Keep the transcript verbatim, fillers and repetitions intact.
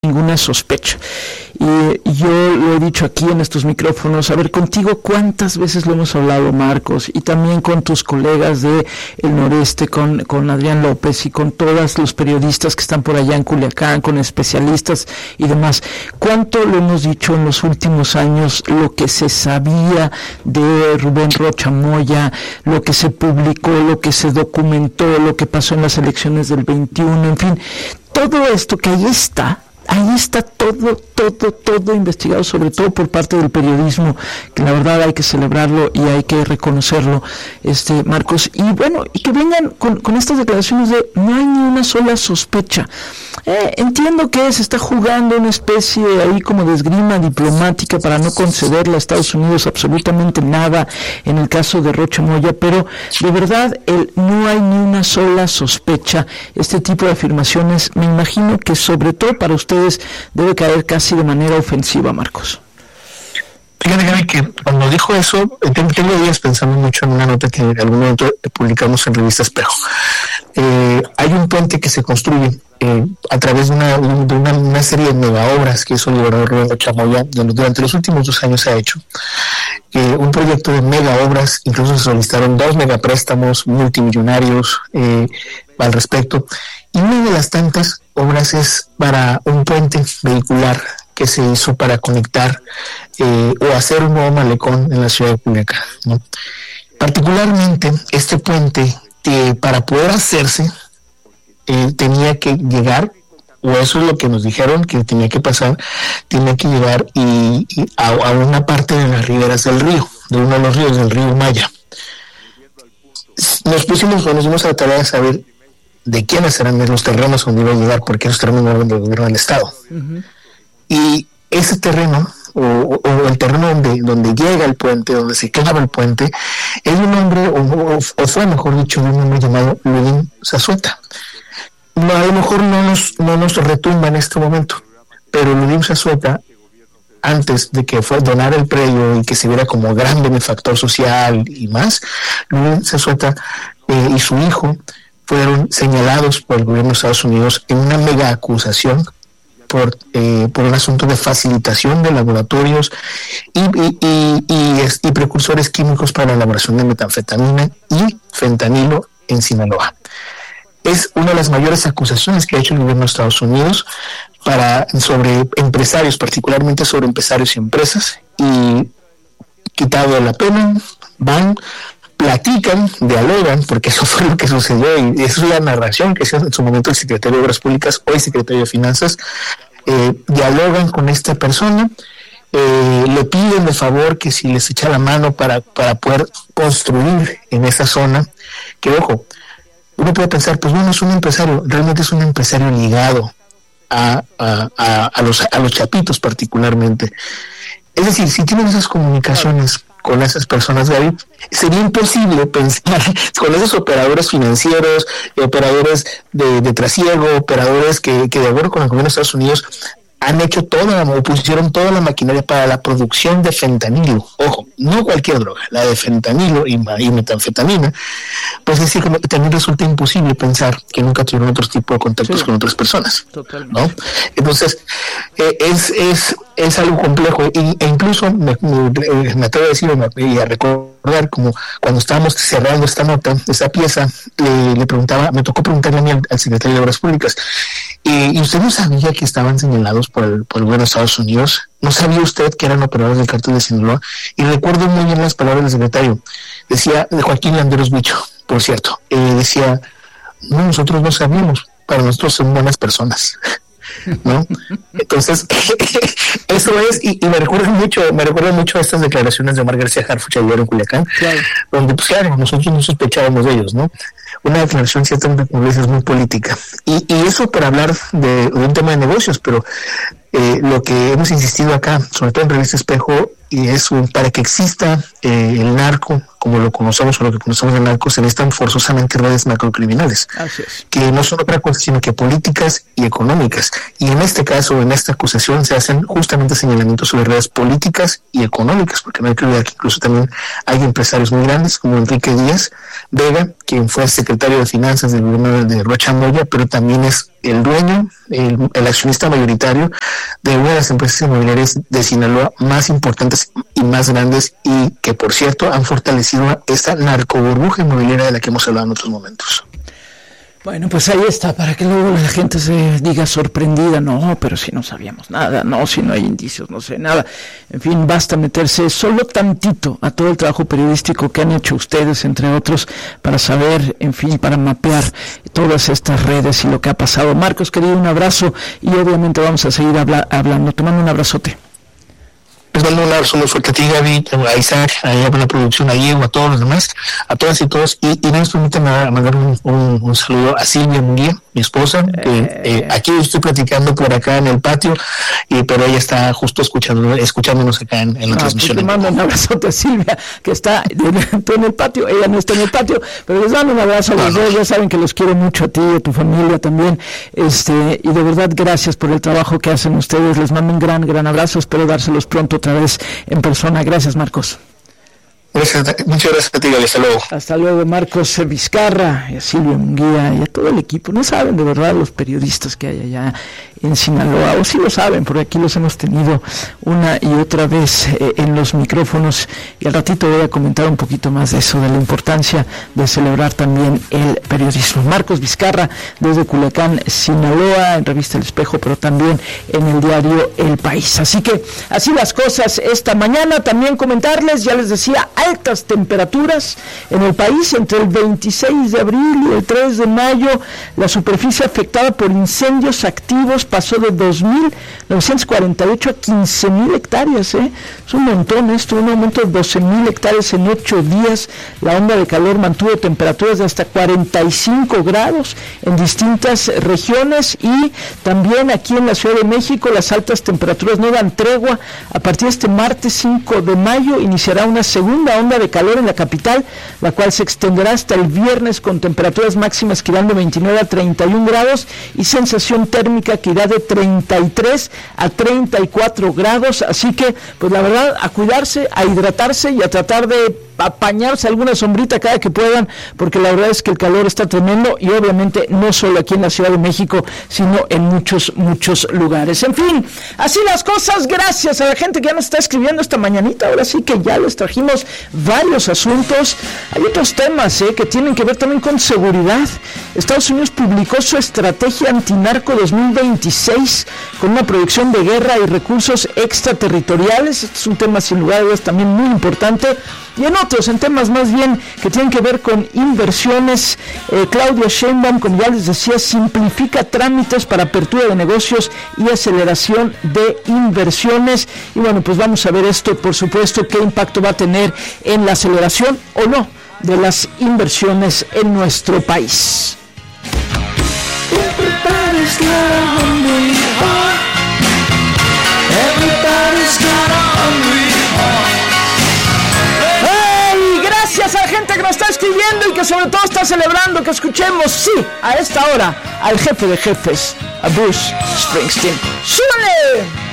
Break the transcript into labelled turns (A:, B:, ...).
A: ninguna sospecha. Y yo lo he dicho aquí en estos micrófonos, a ver, contigo cuántas veces lo hemos hablado, Marcos, y también con tus colegas de El Noreste, con, con Adrián López y con todos los periodistas que están por allá en Culiacán, con especialistas y demás. ¿Cuánto lo hemos dicho en los últimos años, lo que se sabía de Rubén Rocha Moya, lo que se publicó, lo que se documentó, lo que pasó en las elecciones del veintiuno, en fin, todo esto que ahí está? Ahí está todo, todo, todo investigado, sobre todo por parte del periodismo, que la verdad hay que celebrarlo y hay que reconocerlo, este Marcos. Y bueno, y que vengan con, con estas declaraciones de no hay ni una sola sospecha. Eh, entiendo que se está jugando una especie ahí como de esgrima diplomática para no concederle a Estados Unidos absolutamente nada en el caso de Rocha Moya, pero de verdad el no hay ni una sola sospecha, este tipo de afirmaciones, me imagino que sobre todo para ustedes debe caer casi de manera ofensiva, Marcos.
B: Fíjate, Gaby, que cuando dijo eso, tengo días pensando mucho en una nota que en algún momento publicamos en Revista Espejo. Eh, hay un puente que se construye eh, a través de una, de una, una serie de megaobras que hizo el gobernador Rubén Rocha Moya durante los últimos dos años se ha hecho. Eh, un proyecto de megaobras, incluso se solicitaron dos megapréstamos multimillonarios eh, al respecto. Y una de las tantas obras es para un puente vehicular que se hizo para conectar eh, o hacer un nuevo malecón en la ciudad de Culiacán, ¿no? Particularmente este puente, eh, para poder hacerse, eh, tenía que llegar, o eso es lo que nos dijeron que tenía que pasar, tenía que llegar y, y a, a una parte de las riberas del río, de uno de los ríos del río Maya. Nos pusimos, nos dimos a la tarea de saber de quiénes serán los terrenos donde iba a llegar, porque esos terrenos no eran del gobierno del Estado. Uh-huh. Y ese terreno, o, o el terreno donde, donde llega el puente, donde se clava el puente, es un hombre, o, o, o fue mejor dicho, un hombre llamado Ludín Zazueta. No, a lo mejor no nos, no nos retumba en este momento, pero Ludín Zazueta, antes de que fue donar el predio y que se viera como gran benefactor social y más, Ludín Zazueta eh, y su hijo fueron señalados por el gobierno de Estados Unidos en una mega acusación por, eh, por un asunto de facilitación de laboratorios y, y, y, y, y precursores químicos para la elaboración de metanfetamina y fentanilo en Sinaloa. Es una de las mayores acusaciones que ha hecho el gobierno de Estados Unidos para, sobre empresarios, particularmente sobre empresarios y empresas, y quitado la pena, van, platican, dialogan, porque eso fue lo que sucedió y esa es la narración que hizo en su momento el secretario de Obras Públicas, hoy secretario de Finanzas, eh, dialogan con esta persona, eh, le piden de favor que si les echa la mano para, para poder construir en esa zona, que ojo, uno puede pensar, pues bueno, es un empresario, realmente es un empresario ligado a, a, a, a, los, a los chapitos particularmente. Es decir, si tienen esas comunicaciones con esas personas, Gaby, sería imposible pensar con esos operadores financieros, operadores de, de trasiego, operadores que, que de acuerdo con el gobierno de Estados Unidos han hecho toda la, o pusieron toda la maquinaria para la producción de fentanilo. Ojo, no cualquier droga, la de fentanilo y, y metanfetamina. Pues es decir, como que también resulta imposible pensar que nunca tuvieron otro tipo de contactos sí, con otras personas. Totalmente. ¿No? Entonces, eh, es, es, es algo complejo y, e incluso me, me, me atrevo a decir y a recordar como cuando estábamos cerrando esta nota, esta pieza, le, le preguntaba, me tocó preguntarle a mí al, al secretario de Obras Públicas, eh, ¿y usted no sabía que estaban señalados por el, por el gobierno de Estados Unidos? ¿No sabía usted que eran operadores del cártel de Sinaloa? Y recuerdo muy bien las palabras del secretario, decía, de Joaquín Landeros Bicho, por cierto, eh, decía, no, nosotros no sabíamos, para nosotros son buenas personas, ¿no? Entonces, eso es, y, y me recuerda mucho, me recuerda mucho a estas declaraciones de Omar García Harfuch ayer en Culiacán, claro, donde pues claro, nosotros no sospechábamos de ellos, ¿no? Una declaración ciertamente, como dices, muy política. Y, y eso para hablar de, de un tema de negocios, pero eh, lo que hemos insistido acá, sobre todo en Revista Espejo, y es un, para que exista eh, el narco como lo conocemos o lo que conocemos de narcos, se necesitan forzosamente redes macrocriminales,
A: Así es.
B: que no son otra cosa sino que políticas y económicas. Y en este caso, en esta acusación, se hacen justamente señalamientos sobre redes políticas y económicas, porque no hay que olvidar que incluso también hay empresarios muy grandes como Enrique Díaz Vega, quien fue secretario de Finanzas del gobierno de Rocha Moya, pero también es el dueño, el, el accionista mayoritario de una de las empresas inmobiliarias de Sinaloa más importantes y más grandes, y que por cierto han fortalecido esta narcoburbuja inmobiliaria de la que hemos hablado en otros momentos.
A: Bueno, pues ahí está, para que luego la gente se diga sorprendida, no, pero si no sabíamos nada, no, si no hay indicios, no sé nada. En fin, basta meterse solo tantito a todo el trabajo periodístico que han hecho ustedes, entre otros, para saber, en fin, para mapear todas estas redes y lo que ha pasado. Marcos, querido, un abrazo, y obviamente vamos a seguir habla- hablando. Te mando un abrazote.
B: Les mando un abrazo muy fuerte a ti, Gaby, a Isaac, a la producción, a Diego, a todos los demás, a todas y todos. Y, y nos permiten mandar un, un, un saludo a Silvia Munguía, mi esposa, que eh, eh, aquí estoy platicando por acá en el patio, y pero ella está justo escuchando, escuchándonos acá en, en la ah, transmisión.
A: Pues te mando un abrazote a Silvia, que está en el patio, ella no está en el patio, pero les mando un abrazo a los dos, ya saben que los quiero mucho a ti y a tu familia también, este y de verdad gracias por el trabajo que hacen ustedes, les mando un gran, gran abrazo, espero dárselos pronto otra vez en persona. Gracias, Marcos.
B: Gracias, muchas gracias a ti, hasta luego.
A: Hasta luego, Marcos Vizcarra, y a Silvia Munguía y a todo el equipo. No saben de verdad los periodistas que hay allá en Sinaloa, o sí lo saben, porque aquí los hemos tenido una y otra vez eh, en los micrófonos, y al ratito voy a comentar un poquito más de eso, de la importancia de celebrar también el periodismo. Marcos Vizcarra, desde Culiacán, Sinaloa, en Revista El Espejo, pero también en el diario El País. Así que, así las cosas esta mañana. También comentarles, ya les decía, altas temperaturas en el país entre el veintiséis de abril y el tres de mayo. La superficie afectada por incendios activos pasó de dos mil novecientos cuarenta y ocho a quince mil hectáreas, ¿eh? Es un montón esto, un aumento de doce mil hectáreas en ocho días. La onda de calor mantuvo temperaturas de hasta cuarenta y cinco grados en distintas regiones, y también aquí en la Ciudad de México las altas temperaturas no dan tregua. A partir de este martes cinco de mayo iniciará una segunda onda de calor en la capital, la cual se extenderá hasta el viernes con temperaturas máximas que irán de veintinueve a treinta y un grados y sensación térmica que irá de treinta y tres a treinta y cuatro grados. Así que, pues la verdad, a cuidarse, a hidratarse y a tratar de apañarse alguna sombrita cada que puedan, porque la verdad es que el calor está tremendo, y obviamente no solo aquí en la Ciudad de México, sino en muchos, muchos lugares. En fin, así las cosas. Gracias a la gente que ya nos está escribiendo esta mañanita. Ahora sí que ya les trajimos varios asuntos. Hay otros temas eh, que tienen que ver también con seguridad. Estados Unidos publicó su estrategia antinarco dos mil veintiséis con una proyección de guerra y recursos extraterritoriales. Este es un tema sin lugar a dudas también muy importante. Y en otros, en temas más bien que tienen que ver con inversiones, eh, Claudia Sheinbaum, como ya les decía, simplifica trámites para apertura de negocios y aceleración de inversiones. Y bueno, pues vamos a ver esto, por supuesto, qué impacto va a tener en la aceleración o no de las inversiones en nuestro país. Gracias a la gente que nos está escribiendo y que sobre todo está celebrando que escuchemos, sí, a esta hora, al jefe de jefes, a Bruce Springsteen. ¡Súbale!